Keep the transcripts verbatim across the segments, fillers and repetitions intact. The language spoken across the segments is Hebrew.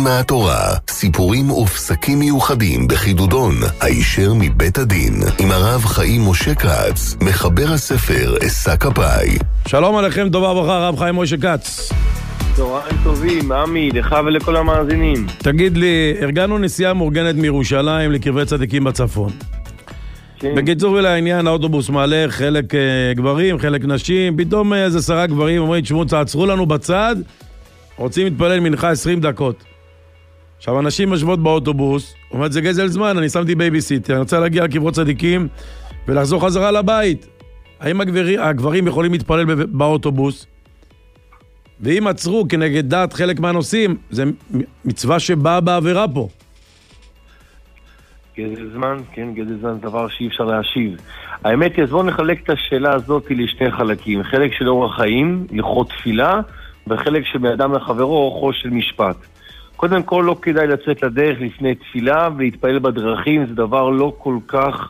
מהתורה, סיפורים ופסקים מיוחדים בחידודון, הישר מבית הדין, עם הרב חיים משה כץ, מחבר הספר עשה כפי. שלום עליכם, טובה וברכה, הרב חיים משה כץ. צהריים טובים, עמי, לך ולכל המאזינים. תגיד לי, ארגנו נסיעה מאורגנת מירושלים לקרבי צדיקים בצפון. כן. בקיצור ולעניין, האוטובוס מעלה חלק uh, גברים, חלק נשים, פתאום uh, איזה עשרה גברים אומרים, תשמעו, תעצרו לנו בצד, רוצים להתפלל מנחה עשרים דקות. עכשיו, אנשים יושבות באוטובוס, אומרת, זה גזל זמן, אני שמתי בייביסיטר, אני רוצה להגיע לקברות צדיקים ולחזור חזרה לבית. האם הגברים, הגברים יכולים להתפלל באוטובוס? ואם עצרו כנגד דעת חלק מהנושאים, זה מצווה שבאה בעבירה פה. גזל זמן, כן, גזל זמן זה דבר שאי אפשר להשיב. האמת היא, אז בואו נחלק את השאלה הזאת לשני חלקים. חלק של אורח חיים, הלכות תפילה, וחלק של מאדם לחברו, אורחו של משפט. קודם כל, לא כדאי לצאת לדרך לפני תפילה, ולהתפעל בדרכים, זה דבר לא כל כך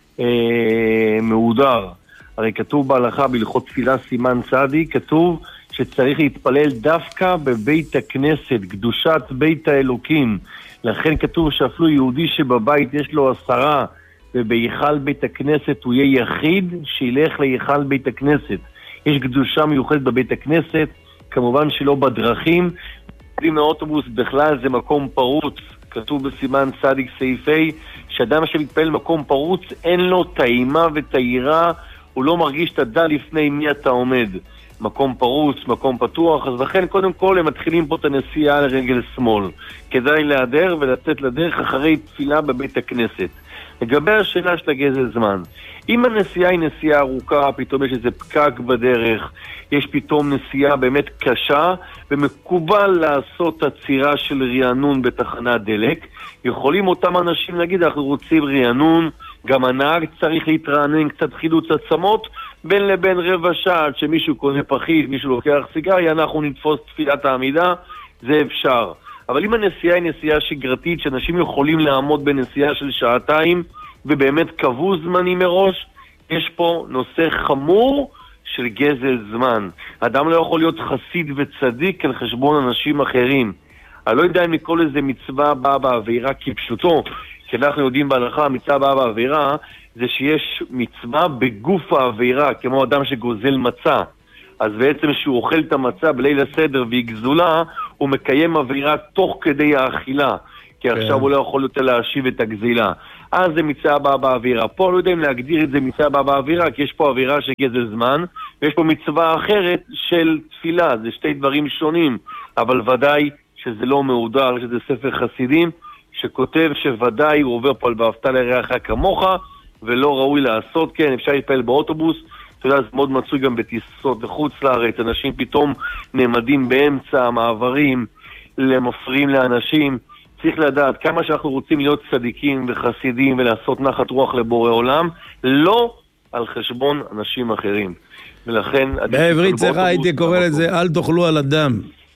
אה, מעודר. הרי כתוב בהלכה, בהלכות תפילה סימן צדי, כתוב שצריך להתפלל דווקא בבית הכנסת, קדושת בית האלוקים. לכן כתוב שאפילו יהודי שבבית יש לו עשרה, ובהיכל בית הכנסת הוא יהיה יחיד, שילך להיכל בית הכנסת. יש קדושה מיוחדת בבית הכנסת, כמובן שלא בדרכים. מהאוטובוס בכלל זה מקום פרוץ, כתוב בסימן צדיק סעיפי, שאדם שמתפעל מקום פרוץ, אין לו טעימה וטעירה, הוא לא מרגיש את הדל לפני מי אתה עומד. מקום פרוץ, מקום פתוח, אז לכן קודם כל הם מתחילים פה את הנסיעה לרגל שמאל. כדאי להדר ולצאת לדרך אחרי תפילה בבית הכנסת. לגבי השאלה של הגזל זמן, אם הנסיעה היא נסיעה ארוכה, פתאום יש איזה פקק בדרך, יש פתאום נסיעה באמת קשה, ומקובל לעשות עצירה של רענון בתחנת דלק, יכולים אותם אנשים להגיד, אנחנו רוצים רענון, גם הנהג צריך להתרענן קצת חילוץ עצמות, בין לבין רבע שעה, שמישהו קונה פחית, מישהו לוקח סיגריה, אנחנו נתפוס תפילת העמידה, זה אפשר. אבל אם הנסיעה היא נסיעה שגרתית, שאנשים יכולים לעמוד בנסיעה של שעתיים, ובאמת קבעו זמנים מראש, יש פה נושא חמור של גזל זמן. אדם לא יכול להיות חסיד וצדיק על חשבון אנשים אחרים. אני לא יודע אם לקרוא לזה מצווה באה בעבירה כפשוטו, כי אנחנו יודעים בהלכה, מצווה באה בעבירה, זה שיש מצווה בגוף העבירה, כמו אדם שגוזל מצה. אז בעצם שהוא אוכל את המצה בליל הסדר והיא גזולה, הוא מקיים עבירה תוך כדי האכילה, כי כן. עכשיו הוא לא יכול יותר להשיב את הגזילה. אז זה מצווה באה בעבירה. פה לא יודעים להגדיר את זה מצווה באה בעבירה, כי יש פה עבירה של גזל זמן, ויש פה מצווה אחרת של תפילה, זה שתי דברים שונים, אבל ודאי שזה לא מעודר, שזה ספר חסידים, שכותב שוודאי הוא עובר פה על ואהבת לרעך כמוך, ולא ראוי לעשות, כן, אפשר להתפעל באוטובוס, אתה יודע, זה מאוד מצוי גם בטיסות לחוץ לארץ, אנשים פתאום נעמדים באמצע המעברים, למפריעים לאנשים, צריך לדעת כמה שאנחנו רוצים להיות צדיקים וחסידים ולעשות נחת רוח לבורא עולם, לא על חשבון אנשים אחרים. ולכן... בעברית צריך הייתי קורא לזה, אל תאכלו על אדם.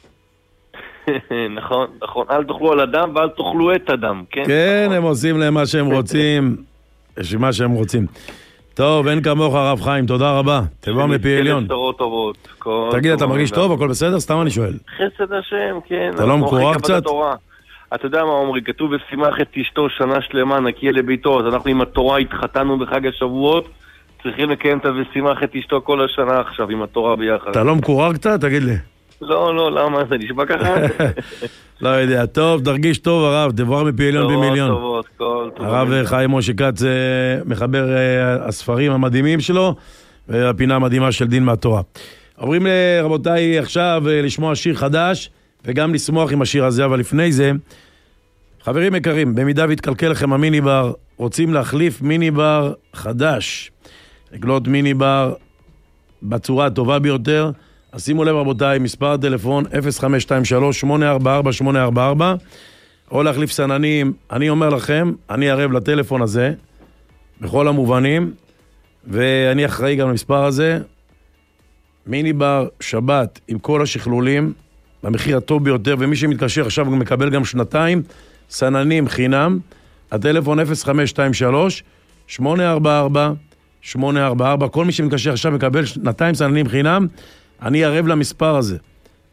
נכון, נכון, אל תאכלו על אדם ואל תאכלו את אדם, כן? כן, הם עושים להם מה שהם רוצים, יש מה שהם רוצים. טוב, אין כמוך הרב חיים, תודה רבה. תבוא מפי עליון. תגיד, אתה מרגיש טוב? הכל בסדר? סתם אני שואל. חסד השם, כן. אתה לא מקורר קצת? אתה יודע מה אומרי, כתוב ושימח את אשתו שנה שלמה נקיה לביתו, אז אנחנו עם התורה התחתנו בחג השבועות, צריכים לקיים את ושימח את אשתו כל השנה עכשיו עם התורה ביחד. אתה לא מקורר קצת? תגיד לי. לא, לא, למה? זה נשמע ככה? לא יודע, טוב, תרגיש טוב הרב, תבואר מפי עליון במיליון. טובות, טובות, כל הרב חיים משה כץ מחבר הספרים המדהימים שלו, והפינה המדהימה של דין מהתורה. אומרים רבותיי עכשיו לשמוע שיר חדש, וגם לשמוח עם השיר הזה, אבל לפני זה, חברים יקרים, במידה והתקלקל לכם המיני בר, רוצים להחליף מיני בר חדש, לקלוט מיני בר בצורה הטובה ביותר, אז שימו לב רבותיי, מספר הטלפון אפס חמש שתיים שלוש שמונה ארבע ארבע שמונה ארבע ארבע, או להחליף סננים. אני אומר לכם, אני ערב לטלפון הזה, בכל המובנים, ואני אחראי גם למספר הזה, מיני בר שבת עם כל השכלולים, במחיר הטוב ביותר, ומי שמתקשר עכשיו מקבל גם שנתיים, סננים חינם, הטלפון אפס חמש שתיים שלוש שמונה ארבע ארבע שמונה ארבע ארבע, כל מי שמתקשר עכשיו מקבל שנתיים סננים חינם, אני ערב למספר הזה,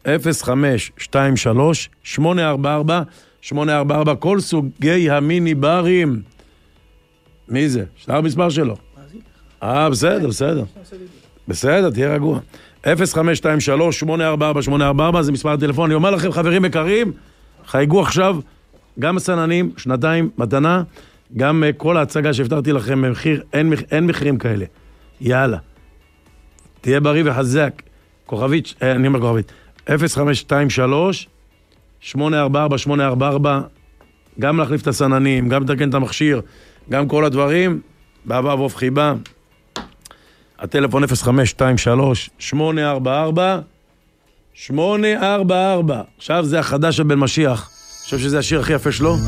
אפס חמש שתיים שלוש שמונה ארבע ארבע שמונה ארבע ארבע, כל סוגי המיני ברים. מי זה? שאר המספר שלו. אה, בסדר, בסדר. בסדר, תהיה רגוע. אפס חמש שתיים שלוש שמונה ארבע ארבע שמונה ארבע ארבע, זה מספר הטלפון. אני אומר לכם, חברים יקרים, חייגו עכשיו, גם הסננים, שנתיים, מתנה, גם כל ההצגה שהפתרתי לכם, מחיר, אין, אין מחירים כאלה. יאללה. תהיה בריא וחזק. כוכבית, אני אומר כוכבית. אפס חמש שתיים שלוש שמונה ארבע ארבע שמונה ארבע ארבע, גם להחליף את הסננים, גם לתקן את המכשיר, גם כל הדברים, באהבה ובאוב חיבה. הטלפון אפס חמש שתיים שלוש שמונה ארבע ארבע שמונה ארבע ארבע. עכשיו זה החדש של בן משיח. אני חושב שזה השיר הכי יפה שלו.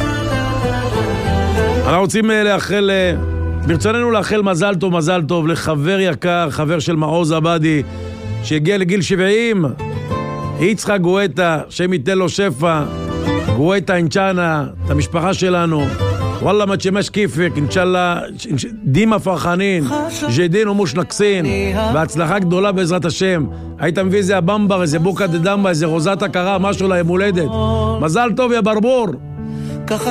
אנחנו רוצים לאחל, ברצוננו לאחל מזל טוב, מזל טוב לחבר יקר, חבר של מעוז עבדי, שהגיע לגיל שבעים, יצחק גואטה, שם ייתן לו שפע, גואטה אינצ'אנה, את המשפחה שלנו. וואלה, מה תשמש כיפק, אינשאללה, דימה פרחנין, ג'דין ומוש נקסין, והצלחה גדולה בעזרת השם. היית מביא איזה הבמבר, איזה בוקה דדמבה, איזה רוזת הכרה, משהו להם הולדת. מזל טוב יא ברבור.